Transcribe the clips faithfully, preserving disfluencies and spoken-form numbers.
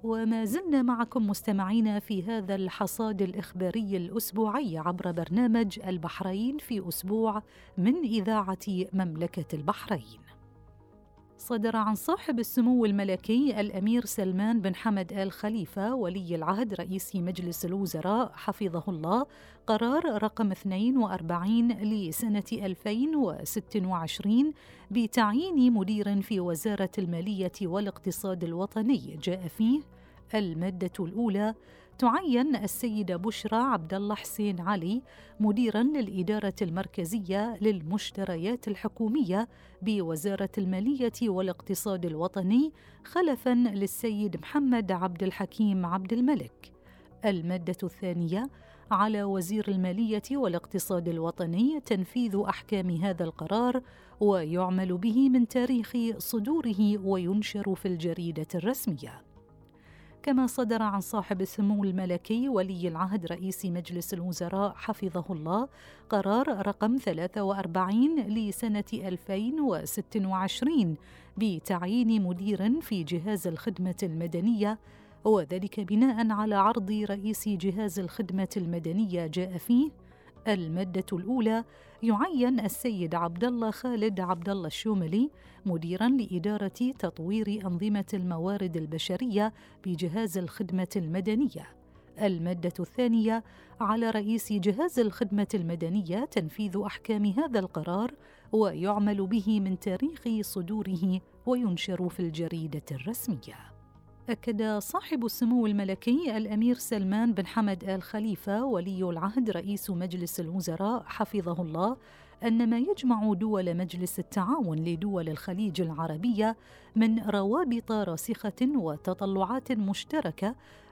وما زلنا معكم مستمعين في هذا الحصاد الإخباري الأسبوعي عبر برنامج البحرين في أسبوع من إذاعة مملكة البحرين. صدر عن صاحب السمو الملكي الأمير سلمان بن حمد آل خليفة ولي العهد رئيس مجلس الوزراء حفظه الله قرار رقم اثنين وأربعين لسنة ألفين وستة وعشرين بتعيين مدير في وزارة المالية والاقتصاد الوطني. جاء فيه المادة الأولى: تعين السيدة بشرى عبد الله حسين علي مديراً للإدارة المركزية للمشتريات الحكومية بوزارة المالية والاقتصاد الوطني خلفاً للسيد محمد عبد الحكيم عبد الملك. المادة الثانية: على وزير المالية والاقتصاد الوطني تنفيذ أحكام هذا القرار ويعمل به من تاريخ صدوره وينشر في الجريدة الرسمية. كما صدر عن صاحب السمو الملكي ولي العهد رئيس مجلس الوزراء حفظه الله قرار رقم ثلاثة وأربعين لسنة ألفين وستة وعشرين بتعيين مدير في جهاز الخدمة المدنية، وذلك بناء على عرض رئيس جهاز الخدمة المدنية. جاء فيه المادة الأولى: يعين السيد عبد الله خالد عبد الله الشوملي مديراً لإدارة تطوير أنظمة الموارد البشرية بجهاز الخدمة المدنية. المادة الثانية: على رئيس جهاز الخدمة المدنية تنفيذ أحكام هذا القرار ويعمل به من تاريخ صدوره وينشر في الجريدة الرسمية. أكد صاحب السمو الملكي الأمير سلمان بن حمد آل خليفة ولي العهد رئيس مجلس الوزراء حفظه الله أن ما يجمع دول مجلس التعاون لدول الخليج العربية من روابط راسخة وتطلعات مشتركة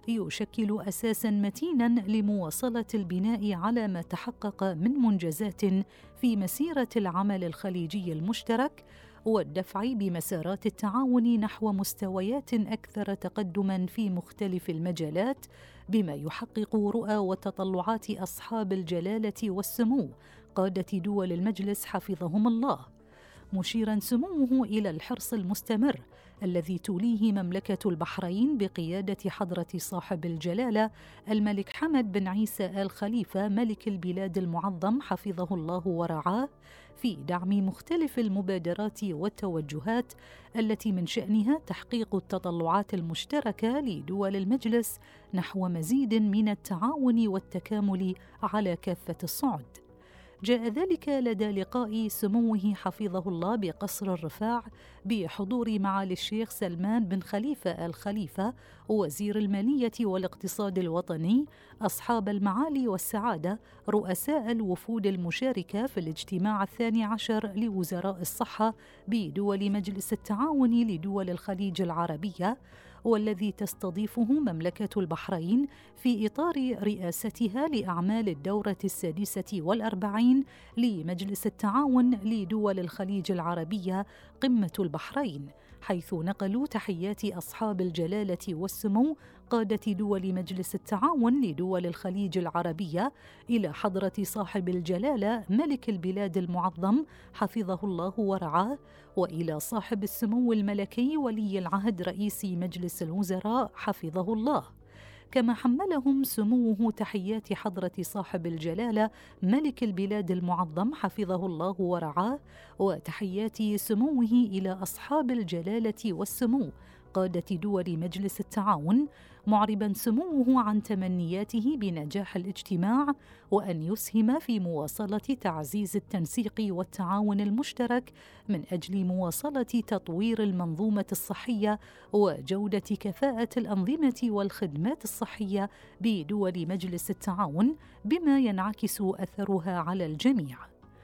يشكل أساساً متيناً لمواصلة البناء على ما تحقق من منجزات في مسيرة العمل الخليجي المشترك والدفع بمسارات التعاون نحو مستويات أكثر تقدماً في مختلف المجالات، بما يحقق رؤى وتطلعات أصحاب الجلالة والسمو قادة دول المجلس حفظهم الله، مشيراً سموه إلى الحرص المستمر الذي توليه مملكة البحرين بقيادة حضرة صاحب الجلالة الملك حمد بن عيسى آل خليفة ملك البلاد المعظم حفظه الله ورعاه في دعم مختلف المبادرات والتوجهات التي من شأنها تحقيق التطلعات المشتركة لدول المجلس نحو مزيد من التعاون والتكامل على كافة الصعد. جاء ذلك لدى لقاء سموه حفظه الله بقصر الرفاع بحضور معالي الشيخ سلمان بن خليفة آل خليفة وزير المالية والاقتصاد الوطني، أصحاب المعالي والسعادة، رؤساء الوفود المشاركة في الاجتماع الثاني عشر لوزراء الصحة بدول مجلس التعاون لدول الخليج العربية، والذي تستضيفه مملكة البحرين في إطار رئاستها لأعمال الدورة السادسة والأربعين لمجلس التعاون لدول الخليج العربية قمة البحرين، حيث نقلوا تحيات أصحاب الجلالة والسمو قادة دول مجلس التعاون لدول الخليج العربية إلى حضرة صاحب الجلالة ملك البلاد المعظم حفظه الله ورعاه، وإلى صاحب السمو الملكي ولي العهد رئيس مجلس الوزراء حفظه الله. كما حملهم سموه تحيات حضرة صاحب الجلالة ملك البلاد المعظم حفظه الله ورعاه، وتحيات سموه إلى أصحاب الجلالة والسمو قادة دول مجلس التعاون، معربا سموه عن تمنياته بنجاح الاجتماع وأن يسهم في مواصلة تعزيز التنسيق والتعاون المشترك من أجل مواصلة تطوير المنظومة الصحية وجودة كفاءة الأنظمة والخدمات الصحية بدول مجلس التعاون، بما ينعكس أثرها على الجميع.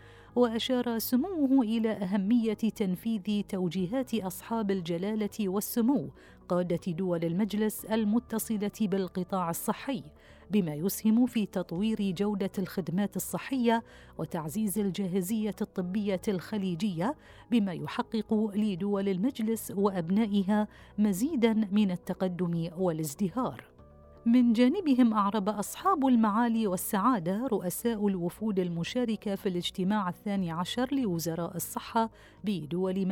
وأشار سموه إلى أهمية تنفيذ توجيهات أصحاب الجلالة والسمو قادة دول المجلس المتصلة بالقطاع الصحي، بما يسهم في تطوير جودة الخدمات الصحية وتعزيز الجاهزية الطبية الخليجية، بما يحقق لدول المجلس وأبنائها مزيداً من التقدم والازدهار. من جانبهم أعرب أصحاب المعالي والسعادة رؤساء الوفود المشاركة في الاجتماع الثاني عشر لوزراء الصحة بدول